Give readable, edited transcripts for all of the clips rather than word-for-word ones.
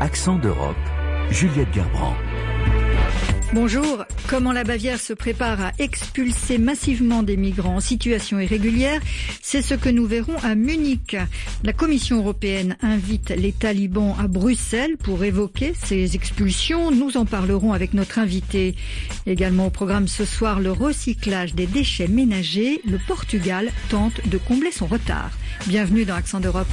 Accent d'Europe, Juliette Gerbrand. Bonjour. Comment la Bavière se prépare à expulser massivement des migrants en situation irrégulière, c'est ce que nous verrons à Munich. La Commission européenne invite les talibans à Bruxelles pour évoquer ces expulsions. Nous en parlerons avec notre invité. Également au programme ce soir, le recyclage des déchets ménagers. Le Portugal tente de combler son retard. Bienvenue dans Accent d'Europe.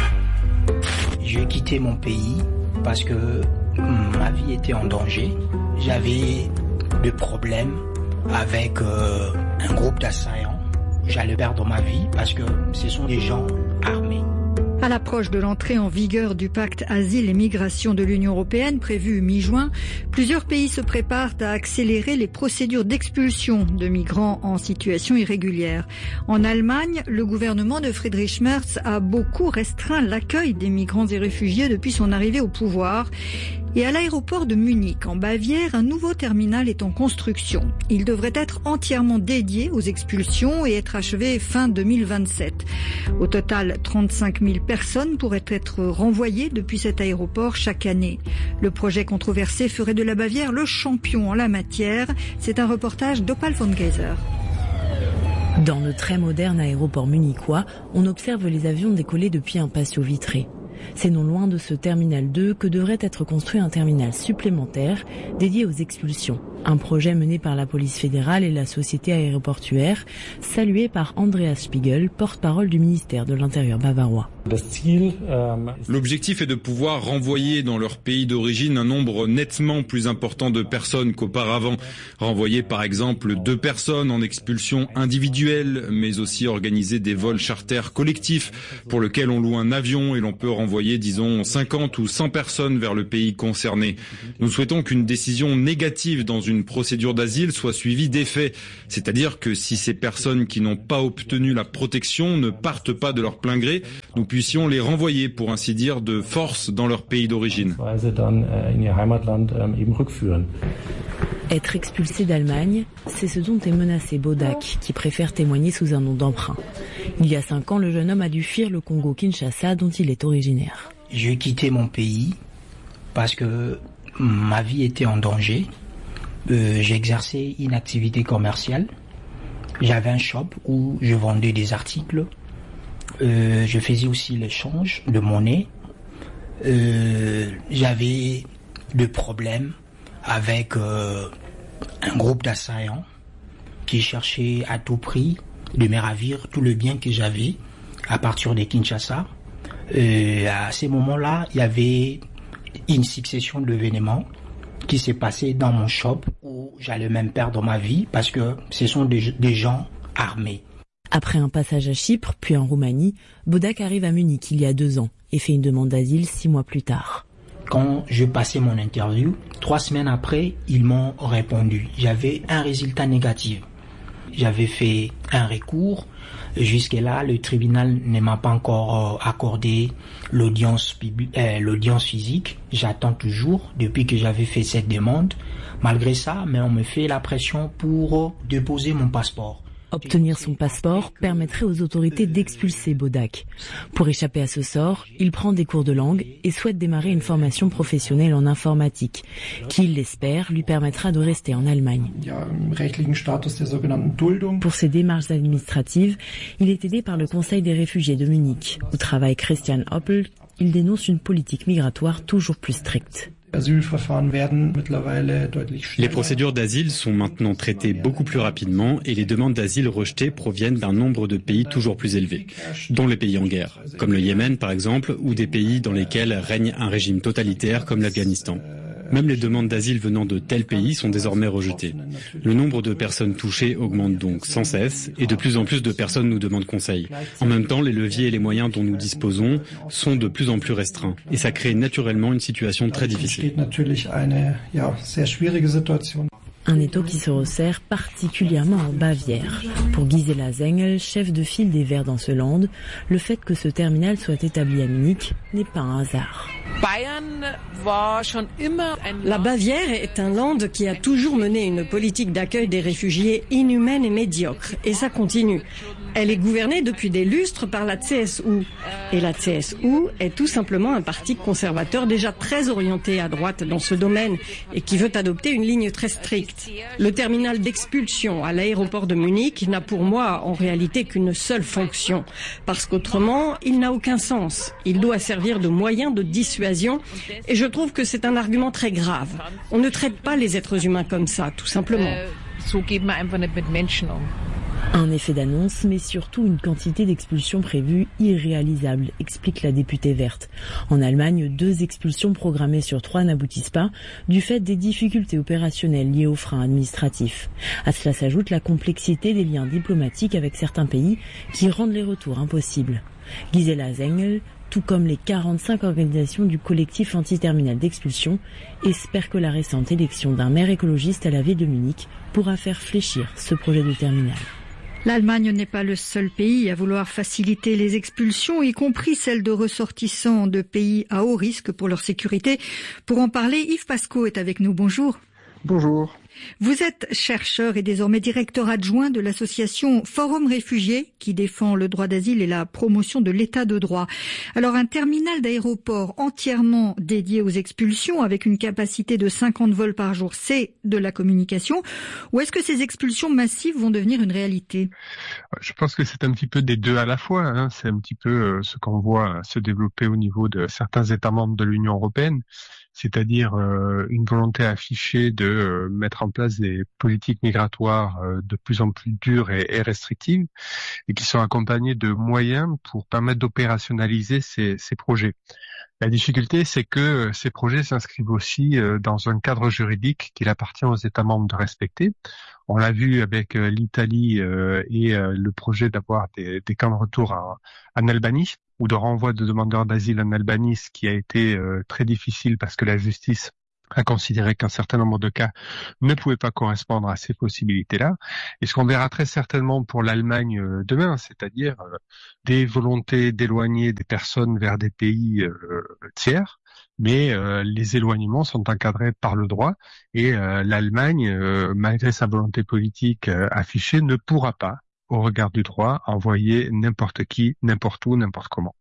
J'ai quitté mon pays parce que ma vie était en danger. J'avais des problèmes avec un groupe d'assaillants. J'allais perdre ma vie parce que ce sont des gens armés. À l'approche de l'entrée en vigueur du pacte Asile et Migration de l'Union européenne prévu mi-juin, plusieurs pays se préparent à accélérer les procédures d'expulsion de migrants en situation irrégulière. En Allemagne, le gouvernement de Friedrich Merz a beaucoup restreint l'accueil des migrants et réfugiés depuis son arrivée au pouvoir. Et à l'aéroport de Munich, en Bavière, un nouveau terminal est en construction. Il devrait être entièrement dédié aux expulsions et être achevé fin 2027. Au total, 35 000 personnes pourraient être renvoyées depuis cet aéroport chaque année. Le projet controversé ferait de la Bavière le champion en la matière. C'est un reportage d'Opal von Geyser. Dans le très moderne aéroport munichois, on observe les avions décoller depuis un patio vitré. C'est non loin de ce terminal 2 que devrait être construit un terminal supplémentaire dédié aux expulsions. Un projet mené par la police fédérale et la société aéroportuaire, salué par Andreas Spiegel, porte-parole du ministère de l'Intérieur bavarois. L'objectif est de pouvoir renvoyer dans leur pays d'origine un nombre nettement plus important de personnes qu'auparavant. Renvoyer par exemple 2 personnes en expulsion individuelle, mais aussi organiser des vols charters collectifs pour lesquels on loue un avion et l'on peut renvoyer, disons, 50 ou 100 personnes vers le pays concerné. Nous souhaitons qu'une décision négative dans une procédure d'asile soit suivie d'effets. C'est-à-dire que si ces personnes qui n'ont pas obtenu la protection ne partent pas de leur plein gré, nous puissions les renvoyer, pour ainsi dire, de force dans leur pays d'origine. Être expulsé d'Allemagne, c'est ce dont est menacé Bodak, qui préfère témoigner sous un nom d'emprunt. Il y a 5 ans, le jeune homme a dû fuir le Congo-Kinshasa, dont il est originaire. J'ai quitté mon pays parce que ma vie était en danger. J'ai exercé une activité commerciale. J'avais un shop où je vendais des articles. Je faisais aussi l'échange de monnaie. J'avais des problèmes avec un groupe d'assaillants qui cherchaient à tout prix de me ravir tout le bien que j'avais à partir de Kinshasa. À ces moments-là, il y avait une succession d'événements qui s'est passé dans mon shop où j'allais même perdre ma vie parce que ce sont des gens armés. Après un passage à Chypre, puis en Roumanie, Bodak arrive à Munich il y a 2 ans et fait une demande d'asile 6 mois plus tard. Quand je passais mon interview, 3 semaines après, ils m'ont répondu. J'avais un résultat négatif. J'avais fait un recours. Jusque-là, le tribunal ne m'a pas encore accordé l'audience physique. J'attends toujours depuis que j'avais fait cette demande. Malgré ça, mais on me fait la pression pour déposer mon passeport. Obtenir son passeport permettrait aux autorités d'expulser Bodak. Pour échapper à ce sort, il prend des cours de langue et souhaite démarrer une formation professionnelle en informatique, qui, il l'espère, lui permettra de rester en Allemagne. Pour ses démarches administratives, il est aidé par le Conseil des réfugiés de Munich, où travaille Christian Oppel. Il dénonce une politique migratoire toujours plus stricte. Les procédures d'asile sont maintenant traitées beaucoup plus rapidement et les demandes d'asile rejetées proviennent d'un nombre de pays toujours plus élevé, dont les pays en guerre, comme le Yémen par exemple, ou des pays dans lesquels règne un régime totalitaire comme l'Afghanistan. Même les demandes d'asile venant de tels pays sont désormais rejetées. Le nombre de personnes touchées augmente donc sans cesse et de plus en plus de personnes nous demandent conseil. En même temps, les leviers et les moyens dont nous disposons sont de plus en plus restreints et ça crée naturellement une situation très difficile. Un étau qui se resserre particulièrement en Bavière. Pour Gisela Zengel, chef de file des Verts dans ce land, le fait que ce terminal soit établi à Munich n'est pas un hasard. La Bavière est un land qui a toujours mené une politique d'accueil des réfugiés inhumaine et médiocre, et ça continue. Elle est gouvernée depuis des lustres par la CSU. Et la CSU est tout simplement un parti conservateur déjà très orienté à droite dans ce domaine et qui veut adopter une ligne très stricte. Le terminal d'expulsion à l'aéroport de Munich n'a pour moi en réalité qu'une seule fonction. Parce qu'autrement, il n'a aucun sens. Il doit servir de moyen de dissuasion et je trouve que c'est un argument très grave. On ne traite pas les êtres humains comme ça, tout simplement. Un effet d'annonce, mais surtout une quantité d'expulsions prévues irréalisable, explique la députée verte. En Allemagne, 2 expulsions programmées sur 3 n'aboutissent pas, du fait des difficultés opérationnelles liées aux freins administratifs. À cela s'ajoute la complexité des liens diplomatiques avec certains pays qui rendent les retours impossibles. Gisela Zengel, tout comme les 45 organisations du collectif anti-terminal d'expulsion, espère que la récente élection d'un maire écologiste à la ville de Munich pourra faire fléchir ce projet de terminal. L'Allemagne n'est pas le seul pays à vouloir faciliter les expulsions, y compris celles de ressortissants de pays à haut risque pour leur sécurité. Pour en parler, Yves Pasco est avec nous. Bonjour. Bonjour. Vous êtes chercheur et désormais directeur adjoint de l'association Forum Réfugiés qui défend le droit d'asile et la promotion de l'état de droit. Alors un terminal d'aéroport entièrement dédié aux expulsions avec une capacité de 50 vols par jour, c'est de la communication, ou est-ce que ces expulsions massives vont devenir une réalité? Je pense que c'est un petit peu des deux à la fois. C'est un petit peu ce qu'on voit se développer au niveau de certains États membres de l'Union européenne, c'est-à-dire une volonté affichée de mettre en place des politiques migratoires de plus en plus dures et restrictives et qui sont accompagnées de moyens pour permettre d'opérationnaliser ces projets. La difficulté, c'est que ces projets s'inscrivent aussi dans un cadre juridique qu'il appartient aux États membres de respecter. On l'a vu avec l'Italie et le projet d'avoir des camps de retour en Albanie ou de renvoi de demandeurs d'asile en Albanie, ce qui a été très difficile parce que la justice a considéré qu'un certain nombre de cas ne pouvaient pas correspondre à ces possibilités-là. Et ce qu'on verra très certainement pour l'Allemagne demain, c'est-à-dire des volontés d'éloigner des personnes vers des pays tiers, mais les éloignements sont encadrés par le droit et l'Allemagne, malgré sa volonté politique affichée, ne pourra pas, au regard du droit, envoyer n'importe qui, n'importe où, n'importe comment.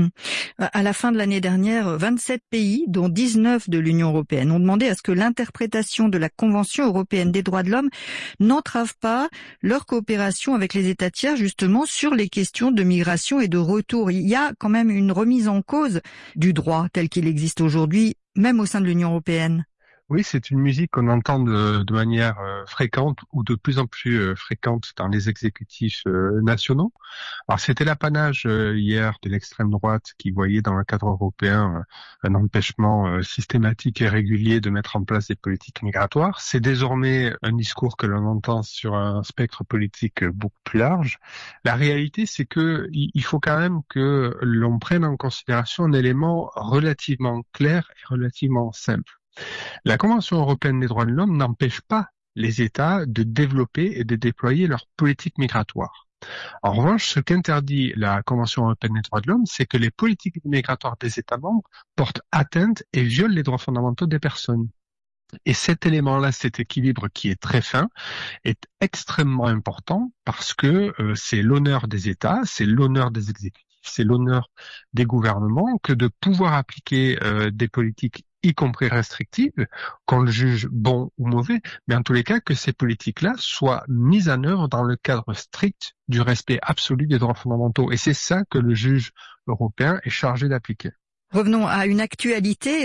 À la fin de l'année dernière, 27 pays, dont 19 de l'Union européenne, ont demandé à ce que l'interprétation de la Convention européenne des droits de l'homme n'entrave pas leur coopération avec les États tiers, justement, sur les questions de migration et de retour. Il y a quand même une remise en cause du droit tel qu'il existe aujourd'hui, même au sein de l'Union européenne. Oui, c'est une musique qu'on entend de manière fréquente ou de plus en plus fréquente dans les exécutifs nationaux. Alors c'était l'apanage hier de l'extrême droite qui voyait dans le cadre européen un empêchement systématique et régulier de mettre en place des politiques migratoires. C'est désormais un discours que l'on entend sur un spectre politique beaucoup plus large. La réalité, c'est que il faut quand même que l'on prenne en considération un élément relativement clair et relativement simple. La Convention européenne des droits de l'homme n'empêche pas les États de développer et de déployer leur politique migratoire. En revanche, ce qu'interdit la Convention européenne des droits de l'homme, c'est que les politiques migratoires des États membres portent atteinte et violent les droits fondamentaux des personnes. Et cet élément-là, cet équilibre qui est très fin, est extrêmement important parce que c'est l'honneur des États, c'est l'honneur des exécutifs, c'est l'honneur des gouvernements que de pouvoir appliquer des politiques y compris restrictives, qu'on le juge bon ou mauvais, mais en tous les cas que ces politiques-là soient mises en œuvre dans le cadre strict du respect absolu des droits fondamentaux. Et c'est ça que le juge européen est chargé d'appliquer. Revenons à une actualité.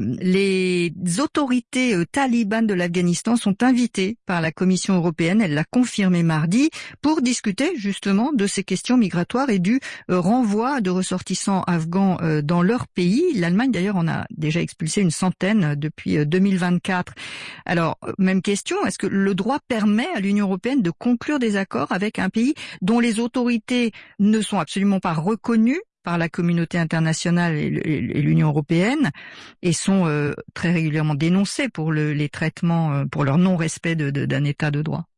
Les autorités talibanes de l'Afghanistan sont invitées par la Commission européenne, elle l'a confirmé mardi, pour discuter justement de ces questions migratoires et du renvoi de ressortissants afghans dans leur pays. L'Allemagne d'ailleurs en a déjà expulsé une centaine depuis 2024. Alors, même question, est-ce que le droit permet à l'Union européenne de conclure des accords avec un pays dont les autorités ne sont absolument pas reconnues par la communauté internationale et l'Union européenne et sont très régulièrement dénoncés pour les traitements, pour leur non-respect d'un état de droit?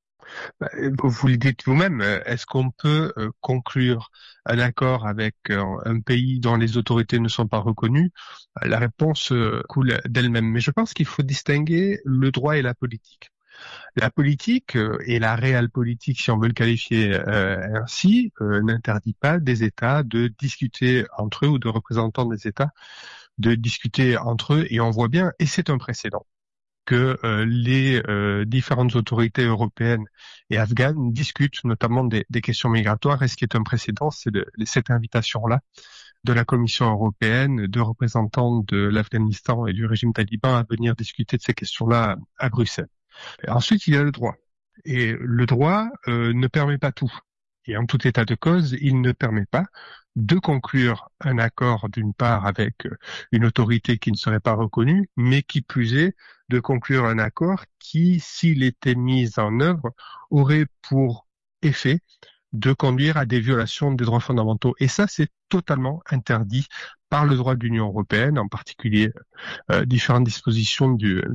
Vous le dites vous-même, est-ce qu'on peut conclure un accord avec un pays dont les autorités ne sont pas reconnues? La réponse coule d'elle-même. Mais je pense qu'il faut distinguer le droit et la politique. La politique et la réelle politique, si on veut le qualifier ainsi, n'interdit pas des États de discuter entre eux ou de représentants des États de discuter entre eux, et on voit bien, et c'est un précédent, que les différentes autorités européennes et afghanes discutent notamment des questions migratoires, et ce qui est un précédent, c'est cette invitation-là de la Commission européenne, de représentants de l'Afghanistan et du régime taliban à venir discuter de ces questions-là à Bruxelles. Et ensuite, il y a le droit. Et le droit ne permet pas tout. Et en tout état de cause, il ne permet pas de conclure un accord d'une part avec une autorité qui ne serait pas reconnue, mais qui plus est de conclure un accord qui, s'il était mis en œuvre, aurait pour effet de conduire à des violations des droits fondamentaux. Et ça, c'est totalement interdit par le droit de l'Union européenne, en particulier différentes dispositions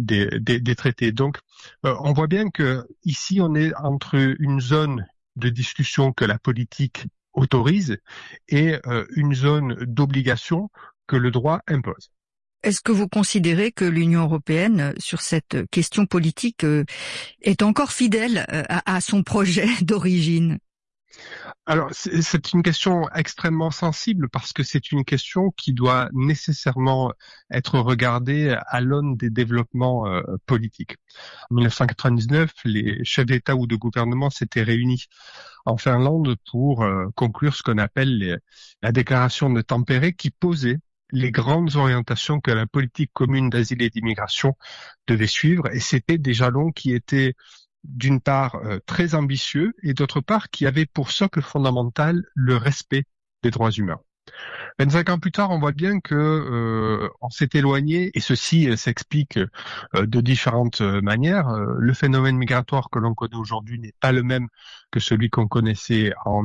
des traités. Donc, on voit bien que ici, on est entre une zone de discussion que la politique autorise et une zone d'obligation que le droit impose. Est-ce que vous considérez que l'Union européenne, sur cette question politique, est encore fidèle à son projet d'origine ? Alors, c'est une question extrêmement sensible parce que c'est une question qui doit nécessairement être regardée à l'aune des développements politiques. En 1999, les chefs d'État ou de gouvernement s'étaient réunis en Finlande pour conclure ce qu'on appelle la déclaration de Tampere, qui posait les grandes orientations que la politique commune d'asile et d'immigration devait suivre, et c'était des jalons qui étaient d'une part très ambitieux et d'autre part qui avait pour socle fondamental le respect des droits humains. 25 ans plus tard, on voit bien que on s'est éloigné, et ceci s'explique de différentes manières. Le phénomène migratoire que l'on connaît aujourd'hui n'est pas le même que celui qu'on connaissait en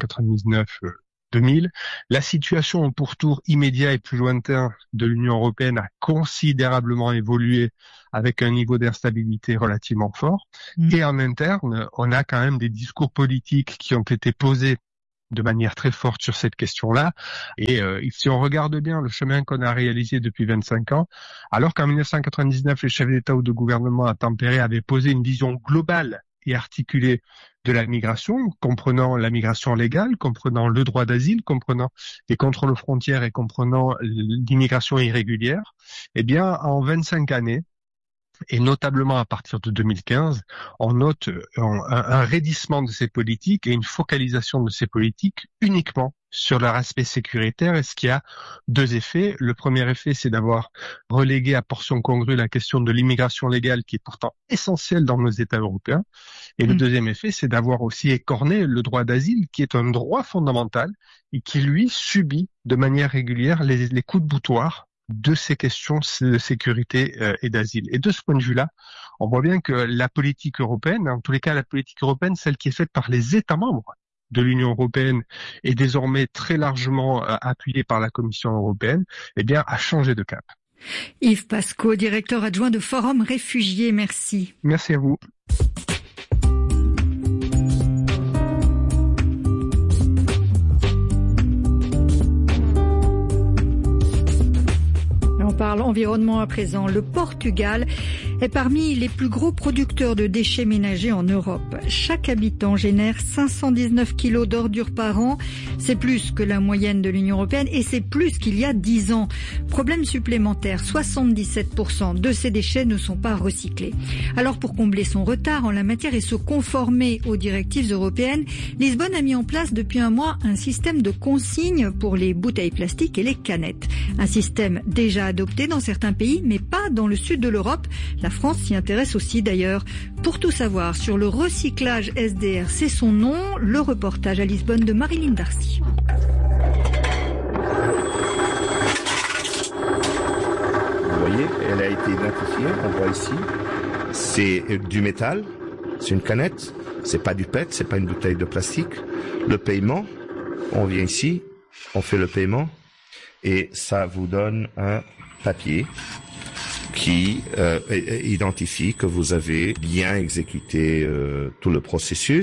1999-2000. La situation au pourtour immédiat et plus lointain de l'Union européenne a considérablement évolué avec un niveau d'instabilité relativement fort. Et en interne, on a quand même des discours politiques qui ont été posés de manière très forte sur cette question-là. Et si on regarde bien le chemin qu'on a réalisé depuis 25 ans, alors qu'en 1999, les chefs d'État ou de gouvernement à Tampere avaient posé une vision globale et articulée de la migration, comprenant la migration légale, comprenant le droit d'asile, comprenant les contrôles aux frontières et comprenant l'immigration irrégulière, eh bien, en 25 années, et notablement à partir de 2015, on note un raidissement de ces politiques et une focalisation de ces politiques uniquement sur leur aspect sécuritaire, et ce qui a deux effets. Le premier effet, c'est d'avoir relégué à portion congrue la question de l'immigration légale, qui est pourtant essentielle dans nos États européens. Et le deuxième effet, c'est d'avoir aussi écorné le droit d'asile, qui est un droit fondamental et qui, lui, subit de manière régulière les coups de boutoir de ces questions de sécurité et d'asile. Et de ce point de vue-là, on voit bien que la politique européenne, en tous les cas la politique européenne, celle qui est faite par les États membres de l'Union européenne et désormais très largement appuyée par la Commission européenne, eh bien, a changé de cap. Yves Pasco, directeur adjoint de Forum Réfugiés, merci. Merci à vous. On parle environnement à présent. Le Portugal est parmi les plus gros producteurs de déchets ménagers en Europe. Chaque habitant génère 519 kilos d'ordures par an. C'est plus que la moyenne de l'Union européenne et c'est plus qu'il y a 10 ans. Problème supplémentaire, 77% de ces déchets ne sont pas recyclés. Alors pour combler son retard en la matière et se conformer aux directives européennes, Lisbonne a mis en place depuis un mois un système de consigne pour les bouteilles plastiques et les canettes. Un système déjà adopté dans certains pays, mais pas dans le sud de l'Europe. La France s'y intéresse aussi d'ailleurs. Pour tout savoir sur le recyclage SDR, c'est son nom, le reportage à Lisbonne de Marilyn Darcy. Vous voyez, elle a été identifiée, on voit ici. C'est du métal, c'est une canette, c'est pas du PET, c'est pas une bouteille de plastique. Le paiement, on vient ici, on fait le paiement et ça vous donne un papier qui identifie que vous avez bien exécuté tout le processus.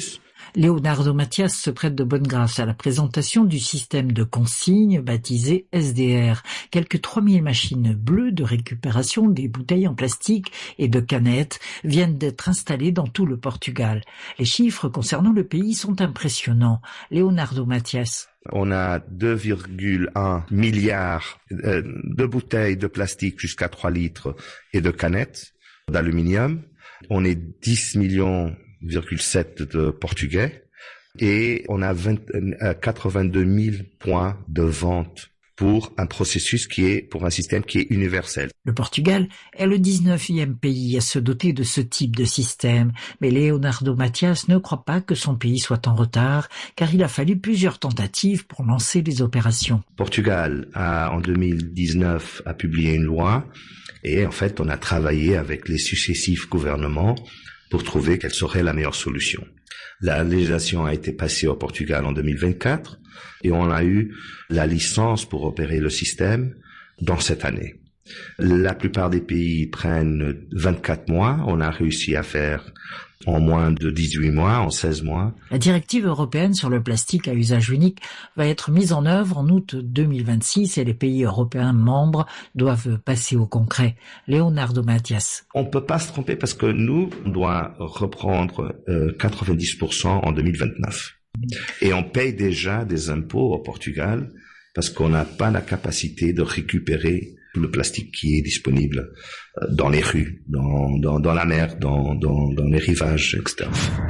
Leonardo Matias se prête de bonne grâce à la présentation du système de consigne baptisé SDR. Quelques 3000 machines bleues de récupération des bouteilles en plastique et de canettes viennent d'être installées dans tout le Portugal. Les chiffres concernant le pays sont impressionnants. Leonardo Matias. On a 2,1 milliards de bouteilles de plastique jusqu'à 3 litres et de canettes d'aluminium. On est 10,7 millions de Portugais et on a 82 000 points de vente pour un processus pour un système qui est universel. Le Portugal est le 19e pays à se doter de ce type de système, mais Leonardo Matias ne croit pas que son pays soit en retard, car il a fallu plusieurs tentatives pour lancer les opérations. Portugal en 2019 a publié une loi et en fait on a travaillé avec les successifs gouvernements pour trouver quelle serait la meilleure solution. La législation a été passée au Portugal en 2024 et on a eu la licence pour opérer le système dans cette année. La plupart des pays prennent 24 mois. On a réussi à faire en moins de 18 mois, en 16 mois. La directive européenne sur le plastique à usage unique va être mise en œuvre en août 2026 et les pays européens membres doivent passer au concret. Leonardo Matias. On peut pas se tromper parce que nous, on doit reprendre 90% en 2029. Et on paye déjà des impôts au Portugal parce qu'on n'a pas la capacité de récupérer le plastique qui est disponible dans les rues, dans la mer, dans les rivages, etc.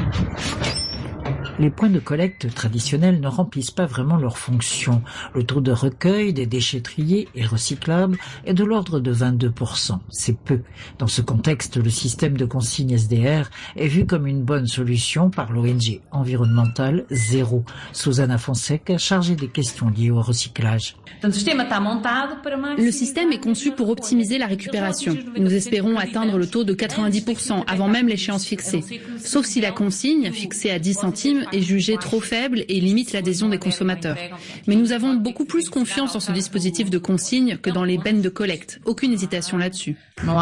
Les points de collecte traditionnels ne remplissent pas vraiment leur fonction. Le taux de recueil des déchets triés et recyclables est de l'ordre de 22%. C'est peu. Dans ce contexte, le système de consigne SDR est vu comme une bonne solution par l'ONG environnementale Zero. Susana Fonseca, chargée des questions liées au recyclage. Le système est conçu pour optimiser la récupération. Nous espérons atteindre le taux de 90% avant même l'échéance fixée. Sauf si la consigne, fixée à 10 centimes, est jugée trop faible et limite l'adhésion des consommateurs. Mais nous avons beaucoup plus confiance dans ce dispositif de consigne que dans les bennes de collecte. Aucune hésitation là-dessus.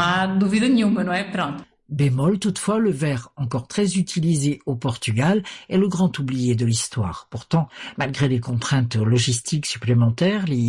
Bémol, toutefois, le verre, encore très utilisé au Portugal, est le grand oublié de l'histoire. Pourtant, malgré les contraintes logistiques supplémentaires liées